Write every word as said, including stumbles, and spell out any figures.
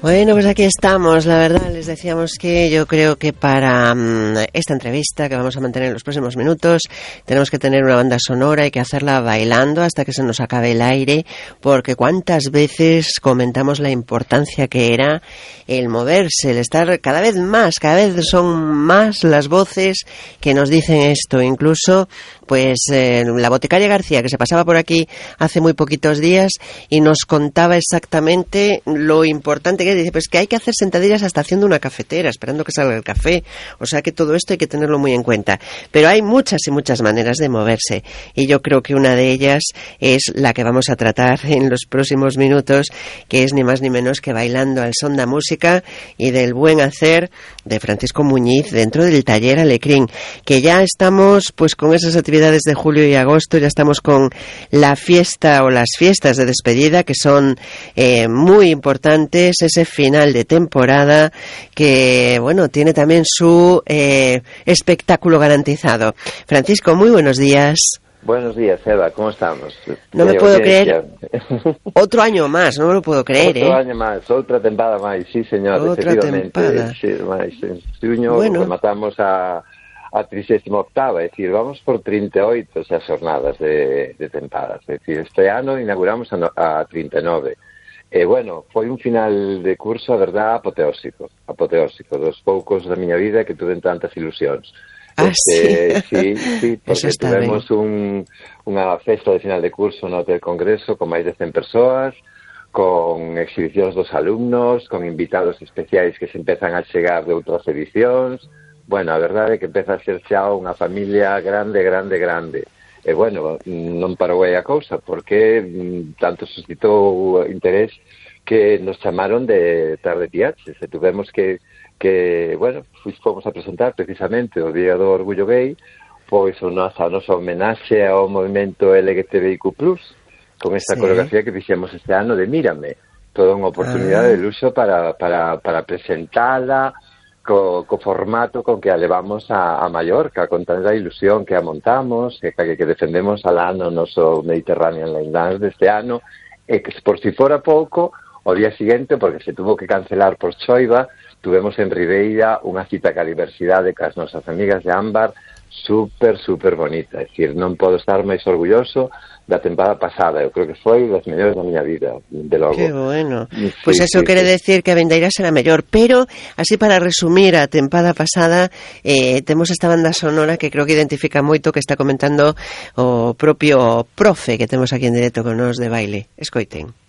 Bueno, pues aquí estamos, la verdad, les decíamos que yo creo que para um, esta entrevista que vamos a mantener en los próximos minutos tenemos que tener una banda sonora y que hacerla bailando hasta que se nos acabe el aire, porque cuántas veces comentamos la importancia que era el moverse, el estar cada vez más, cada vez son más las voces que nos dicen esto, incluso pues eh, la boticaria García, que se pasaba por aquí hace muy poquitos días y nos contaba exactamente lo importante que es. Dice, pues que hay que hacer sentadillas hasta haciendo una cafetera, esperando que salga el café. O sea que todo esto hay que tenerlo muy en cuenta. Pero hay muchas y muchas maneras de moverse. Y yo creo que una de ellas es la que vamos a tratar en los próximos minutos, que es ni más ni menos que bailando al son de música y del buen hacer de Francisco Muñiz dentro del taller Alecrín. Que ya estamos pues con esas actividades de julio y agosto, ya estamos con la fiesta o las fiestas de despedida, que son eh, muy importantes, ese final de temporada que, bueno, tiene también su eh, espectáculo garantizado. Francisco, muy buenos días. Buenos días, Eva, ¿cómo estamos? No me puedo creer. Otro año más, no me lo puedo creer, Otro eh. año máis, outra tempada máis, sí, señor, Outra tempada. Sí, máis, en xuño bueno. rematamos a, a trigésima octava, é dicir, vamos por trinta e oito esas jornadas de, de tempadas, é dicir, este ano inauguramos a, no, a trinta e nove. E, bueno, foi un final de curso, a verdad, apoteósico, apoteósico, dos poucos da miña vida que tuven tantas ilusións. Ah, este, sí? Sí, sí, porque tivemos ben. un, unha festa de final de curso no Hotel Congreso con máis de cen persoas, con exhibicións dos alumnos, con invitados especiais que se empezan a chegar de outras edicións. Bueno, a verdade é que empeza a ser xa unha familia grande, grande, grande. E, bueno, non parou aí a cousa, porque mm, tanto suscitou interés que nos chamaron de Tarde Piaches, e tuvemos que, que bueno, fomos a presentar precisamente o Día do Orgullo Gay, pois o nosa, a nosa homenaxe ao movimento L G T B I Q plus, con esta sí. coreografía que fixemos este ano de Mírame, toda unha oportunidade ah. de luxo para, para, para presentala, Co, co formato con que a levamos a, a Mallorca, con tanta ilusión que a montamos, que, que, que defendemos al ano noso Mediterranean Line Dance deste ano, e que por si fora pouco, o día seguinte, porque se tuvo que cancelar por choiva, tuvemos en Ribeira unha cita ca diversidade cas nosas amigas de Ámbar, super, super bonita. É dicir, non podo estar máis orgulloso da tempada pasada. Eu creo que foi das mellores da miña vida, de logo. Que bueno. Sí, pois pues eso sí, quere sí. decir que a vindeira será mellor, pero así para resumir a tempada pasada, eh, temos esta banda sonora que creo que identifica moito que está comentando o propio profe que temos aquí en directo con nos de baile. Escoiten.